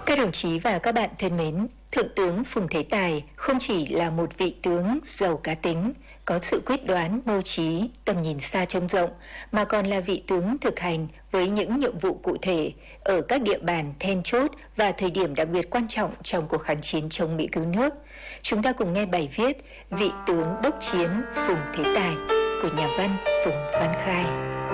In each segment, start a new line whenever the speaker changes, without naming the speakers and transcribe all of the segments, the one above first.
Các đồng chí và các bạn thân mến, Thượng tướng Phùng Thế Tài không chỉ là một vị tướng giàu cá tính, có sự quyết đoán, mưu trí, tầm nhìn xa trông rộng, mà còn là vị tướng thực hành với những nhiệm vụ cụ thể ở các địa bàn then chốt và thời điểm đặc biệt quan trọng trong cuộc kháng chiến chống Mỹ cứu nước. Chúng ta cùng nghe bài viết Vị tướng đốc chiến Phùng Thế Tài của nhà văn Phùng Văn Khai.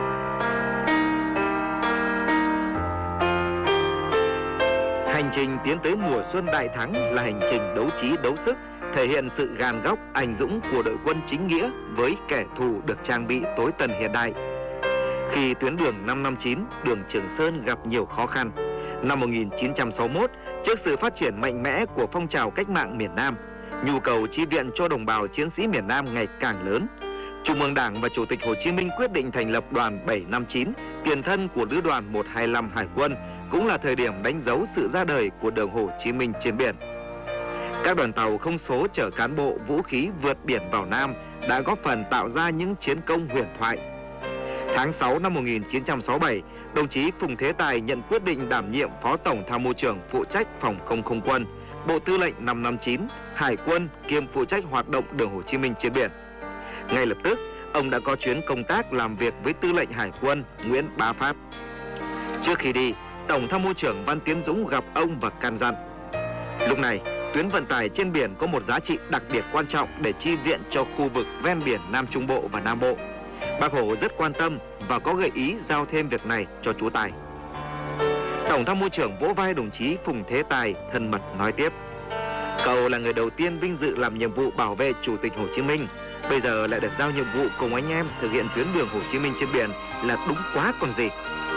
Hành trình tiến tới mùa xuân đại thắng là hành trình đấu trí đấu sức, thể hiện sự gan góc, anh dũng của đội quân chính nghĩa với kẻ thù được trang bị tối tân hiện đại. Khi tuyến đường 559, đường Trường Sơn gặp nhiều khó khăn, năm 1961, trước sự phát triển mạnh mẽ của phong trào cách mạng miền Nam, nhu cầu chi viện cho đồng bào chiến sĩ miền Nam ngày càng lớn. Trung ương Đảng và Chủ tịch Hồ Chí Minh quyết định thành lập đoàn 759, tiền thân của Lữ đoàn 125 Hải quân, cũng là thời điểm đánh dấu sự ra đời của đường Hồ Chí Minh trên biển. Các đoàn tàu không số chở cán bộ, vũ khí vượt biển vào Nam đã góp phần tạo ra những chiến công huyền thoại. Tháng 6 năm 1967, đồng chí Phùng Thế Tài nhận quyết định đảm nhiệm Phó Tổng Tham mưu trưởng phụ trách Phòng không quân, Bộ Tư lệnh 559, Hải quân kiêm phụ trách hoạt động đường Hồ Chí Minh trên biển. Ngay lập tức, ông đã có chuyến công tác làm việc với Tư lệnh Hải quân Nguyễn Bá Phát. Trước khi đi, Tổng Tham mưu trưởng Văn Tiến Dũng gặp ông và can dặn. Lúc này, tuyến vận tải trên biển có một giá trị đặc biệt quan trọng để chi viện cho khu vực ven biển Nam Trung Bộ và Nam Bộ. Bác Hồ rất quan tâm và có gợi ý giao thêm việc này cho chú Tài. Tổng Tham mưu trưởng vỗ vai đồng chí Phùng Thế Tài thân mật nói tiếp. Cậu là người đầu tiên vinh dự làm nhiệm vụ bảo vệ Chủ tịch Hồ Chí Minh. Bây giờ lại được giao nhiệm vụ cùng anh em thực hiện tuyến đường Hồ Chí Minh trên biển là đúng quá còn gì.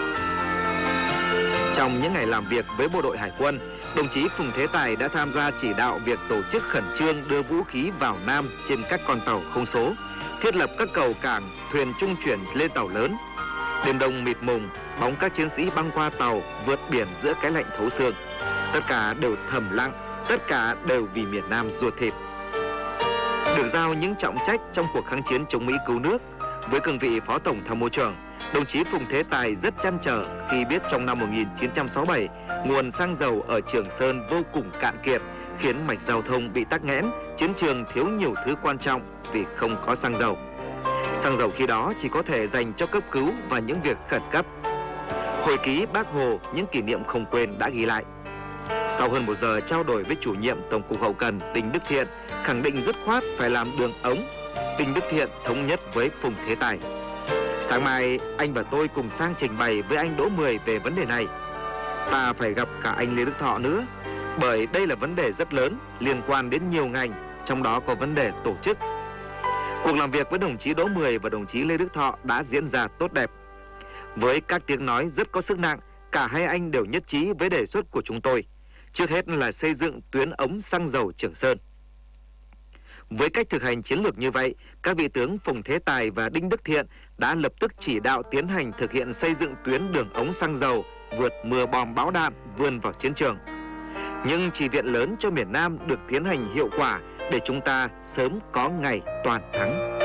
Trong những ngày làm việc với bộ đội Hải quân, đồng chí Phùng Thế Tài đã tham gia chỉ đạo việc tổ chức khẩn trương đưa vũ khí vào Nam trên các con tàu không số, thiết lập các cầu cảng, thuyền trung chuyển lên tàu lớn. Đêm đông mịt mùng, bóng các chiến sĩ băng qua tàu vượt biển giữa cái lạnh thấu xương. Tất cả đều thầm lặng, tất cả đều vì miền Nam ruột thịt. Được giao những trọng trách trong cuộc kháng chiến chống Mỹ cứu nước, với cương vị Phó Tổng Tham mưu trưởng, đồng chí Phùng Thế Tài rất trăn trở khi biết trong năm 1967, nguồn xăng dầu ở Trường Sơn vô cùng cạn kiệt, khiến mạch giao thông bị tắc nghẽn, chiến trường thiếu nhiều thứ quan trọng vì không có xăng dầu. Xăng dầu khi đó chỉ có thể dành cho cấp cứu và những việc khẩn cấp. Hồi ký Bác Hồ những kỷ niệm không quên đã ghi lại. Sau hơn 1 giờ trao đổi với chủ nhiệm Tổng cục Hậu cần Đinh Đức Thiện, khẳng định dứt khoát phải làm đường ống, Đinh Đức Thiện thống nhất với Phùng Thế Tài. Sáng mai anh và tôi cùng sang trình bày với anh Đỗ Mười về vấn đề này. Ta phải gặp cả anh Lê Đức Thọ nữa, bởi đây là vấn đề rất lớn, liên quan đến nhiều ngành, trong đó có vấn đề tổ chức. Cuộc làm việc với đồng chí Đỗ Mười và đồng chí Lê Đức Thọ đã diễn ra tốt đẹp. Với các tiếng nói rất có sức nặng, cả hai anh đều nhất trí với đề xuất của chúng tôi. Trước hết là xây dựng tuyến ống xăng dầu Trường Sơn. Với cách thực hành chiến lược như vậy, các vị tướng Phùng Thế Tài và Đinh Đức Thiện đã lập tức chỉ đạo tiến hành thực hiện xây dựng tuyến đường ống xăng dầu vượt mưa bom bão đạn vươn vào chiến trường. Những chi viện lớn cho miền Nam được tiến hành hiệu quả để chúng ta sớm có ngày toàn thắng.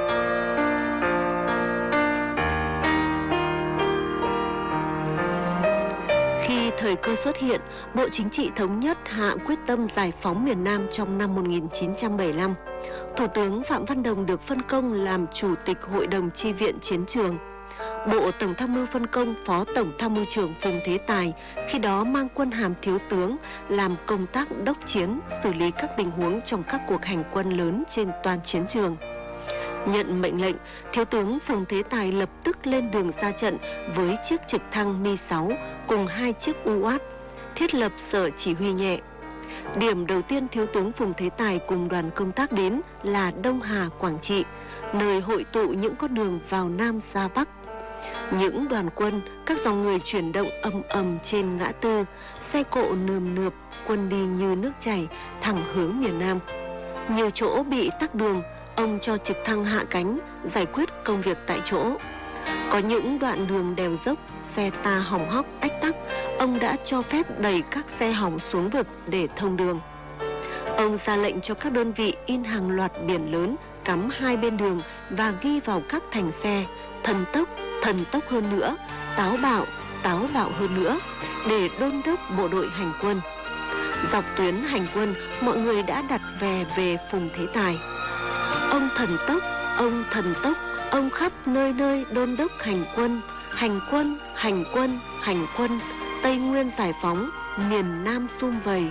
Thời cơ xuất hiện, Bộ Chính trị Thống nhất hạ quyết tâm giải phóng miền Nam trong năm 1975. Thủ tướng Phạm Văn Đồng được phân công làm Chủ tịch Hội đồng Chi viện Chiến trường. Bộ Tổng Tham mưu phân công Phó Tổng Tham mưu trưởng Phùng Thế Tài, khi đó mang quân hàm thiếu tướng, làm công tác đốc chiến, xử lý các tình huống trong các cuộc hành quân lớn trên toàn chiến trường. Nhận mệnh lệnh, Thiếu tướng Phùng Thế Tài lập tức lên đường ra trận với chiếc trực thăng Mi-6 cùng 2 chiếc UAT, thiết lập sở chỉ huy nhẹ. Điểm đầu tiên Thiếu tướng Phùng Thế Tài cùng đoàn công tác đến là Đông Hà, Quảng Trị, nơi hội tụ những con đường vào Nam ra Bắc. Những đoàn quân, các dòng người chuyển động ầm ầm trên ngã tư, xe cộ nườm nượp, quân đi như nước chảy, thẳng hướng miền Nam. Nhiều chỗ bị tắc đường, ông cho trực thăng hạ cánh, giải quyết công việc tại chỗ. Có những đoạn đường đèo dốc, xe ta hỏng hóc, ách tắc, ông đã cho phép đẩy các xe hỏng xuống vực để thông đường. Ông ra lệnh cho các đơn vị in hàng loạt biển lớn cắm hai bên đường và ghi vào các thành xe: thần tốc hơn nữa, táo bạo, táo bạo hơn nữa để đôn đốc bộ đội hành quân. Dọc tuyến hành quân, mọi người đã đặt về Phùng Thế Tài. Ông thần tốc, ông thần tốc, ông khắp nơi nơi đôn đốc hành quân, hành quân, hành quân, hành quân, Tây Nguyên giải phóng, miền Nam sum vầy.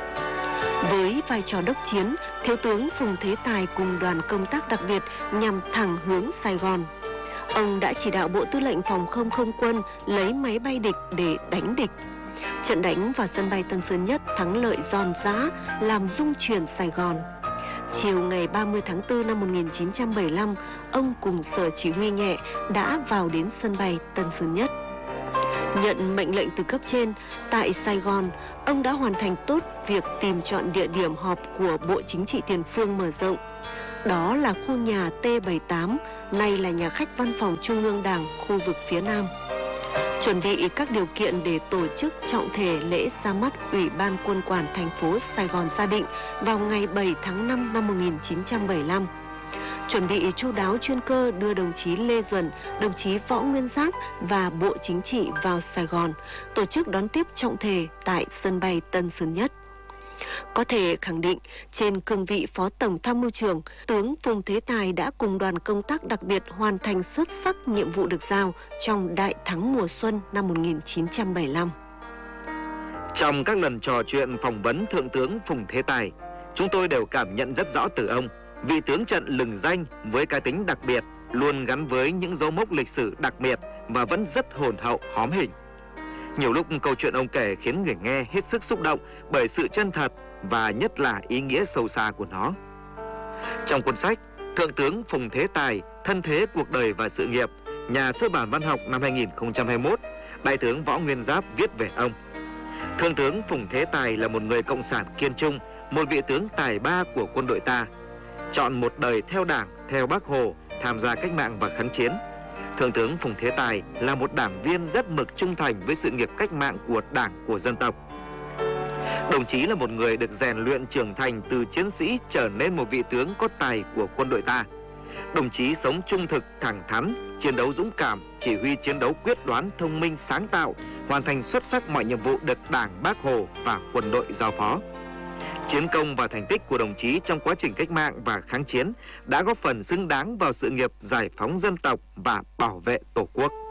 Với vai trò đốc chiến, Thiếu tướng Phùng Thế Tài cùng đoàn công tác đặc biệt nhằm thẳng hướng Sài Gòn. Ông đã chỉ đạo Bộ Tư lệnh Phòng không Không quân lấy máy bay địch để đánh địch. Trận đánh vào sân bay Tân Sơn Nhất thắng lợi ròn rã, làm rung chuyển Sài Gòn. Chiều ngày 30 tháng 4 năm 1975, ông cùng sở chỉ huy nhẹ đã vào đến sân bay Tân Sơn Nhất. Nhận mệnh lệnh từ cấp trên, tại Sài Gòn, ông đã hoàn thành tốt việc tìm chọn địa điểm họp của Bộ Chính trị Tiền phương mở rộng. Đó là khu nhà T78, nay là nhà khách Văn phòng Trung ương Đảng khu vực phía Nam. Chuẩn bị các điều kiện để tổ chức trọng thể lễ ra mắt Ủy ban Quân quản thành phố Sài Gòn Gia Định vào ngày 7 tháng 5 năm 1975. Chuẩn bị chu đáo chuyên cơ đưa đồng chí Lê Duẩn, đồng chí Võ Nguyên Giáp và Bộ Chính trị vào Sài Gòn, tổ chức đón tiếp trọng thể tại sân bay Tân Sơn Nhất. Có thể khẳng định, trên cương vị Phó Tổng Tham mưu trưởng, tướng Phùng Thế Tài đã cùng đoàn công tác đặc biệt hoàn thành xuất sắc nhiệm vụ được giao trong Đại thắng mùa xuân năm 1975.
Trong các lần trò chuyện phỏng vấn Thượng tướng Phùng Thế Tài, chúng tôi đều cảm nhận rất rõ từ ông, vị tướng trận lừng danh với cá tính đặc biệt, luôn gắn với những dấu mốc lịch sử đặc biệt và vẫn rất hồn hậu, hóm hình. Nhiều lúc câu chuyện ông kể khiến người nghe hết sức xúc động bởi sự chân thật và nhất là ý nghĩa sâu xa của nó. Trong cuốn sách Thượng tướng Phùng Thế Tài, Thân thế cuộc đời và sự nghiệp, Nhà xuất bản Văn học năm 2021, Đại tướng Võ Nguyên Giáp viết về ông. Thượng tướng Phùng Thế Tài là một người cộng sản kiên trung, một vị tướng tài ba của quân đội ta. Chọn một đời theo Đảng, theo Bác Hồ, tham gia cách mạng và kháng chiến. Thượng tướng Phùng Thế Tài là một đảng viên rất mực trung thành với sự nghiệp cách mạng của Đảng, của dân tộc. Đồng chí là một người được rèn luyện trưởng thành từ chiến sĩ trở nên một vị tướng có tài của quân đội ta. Đồng chí sống trung thực, thẳng thắn, chiến đấu dũng cảm, chỉ huy chiến đấu quyết đoán, thông minh, sáng tạo, hoàn thành xuất sắc mọi nhiệm vụ được Đảng, Bác Hồ và quân đội giao phó. Chiến công và thành tích của đồng chí trong quá trình cách mạng và kháng chiến đã góp phần xứng đáng vào sự nghiệp giải phóng dân tộc và bảo vệ Tổ quốc.